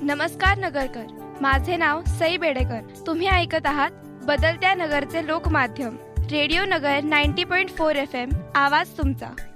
नमस्कार नगरकर, माझे नाव सई बेडेकर. तुम्ही ऐकत आहात बदलत्या नगरचे लोकमाध्यम रेडिओ नगर 90.4 FM. आवाज तुमचा.